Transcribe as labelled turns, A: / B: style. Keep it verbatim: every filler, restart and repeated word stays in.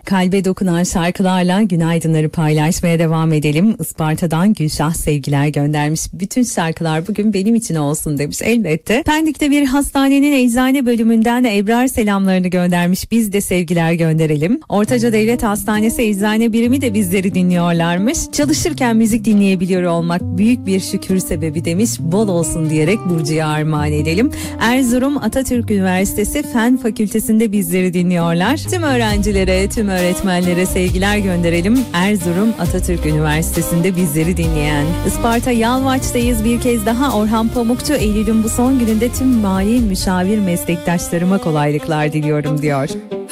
A: Kalbe dokunan şarkılarla günaydınları paylaşmaya devam edelim. Isparta'dan Gülşah sevgiler göndermiş. Bütün şarkılar bugün benim için olsun demiş. Elbette. Pendik'te bir hastanenin eczane bölümünden Ebrar selamlarını göndermiş. Biz de sevgiler gönderelim. Ortaca Devlet Hastanesi eczane birimi de bizleri dinliyorlarmış. Çalışırken müzik dinleyebiliyor olmak büyük bir şükür sebebi demiş. Bol olsun diyerek Burcu'ya armağan edelim. Erzurum Atatürk Üniversitesi Fen Fakültesinde bizleri dinliyorlar. Tüm öğrencilere, tüm öğretmenlere sevgiler gönderelim. Erzurum Atatürk Üniversitesi'nde bizleri dinleyen. Isparta Yalvaç'tayız bir kez daha. Orhan Pamukçu, Eylül'ün bu son gününde tüm mali müşavir meslektaşlarıma kolaylıklar diliyorum diyor.